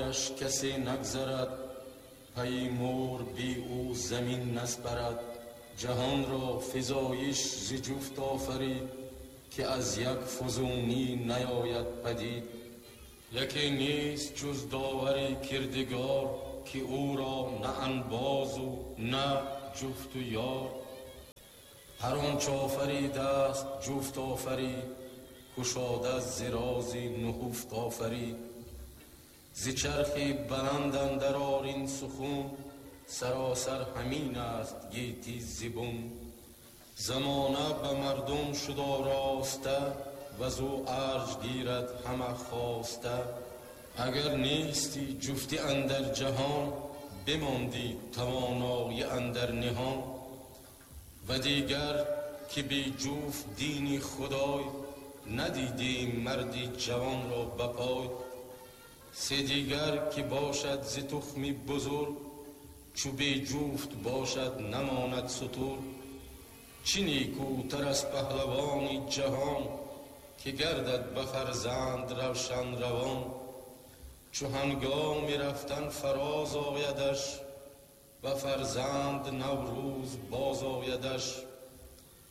پایش کسی نگذرد، پی مور بی او زمین نسپرد. جهان را فزایش ز جفت آفرید، که از یک فزونی نیاید پدید. یکی نیست جز داوری کردگار، که او را نه انباز و نه جفت و یار. هر آنچ آفریده است جفت آفرید، گشاده ز راز نهفت آفرید. ز چرخی بلند اندر آرین سخون، سراسر همین است گیتی زبون. زمانه به مردم شد آراسته، وزو ارج گیرد همه خواسته. اگر نیستی جفتی اندر جهان، بماندی توانایی اندر نهان. و دیگر که بی جفت دین خدای، ندیدیم مردی جوان را بپای. سه دیگر که باشد ز تخمی بزرگ، چو بی جفت باشد نماند ستور. چه نیکوتر از پهلوان جهان، که گردد به فرزند روشن روان. چو هنگام رفتن فراز آیدش، و فرزند نوروز باز آیدش.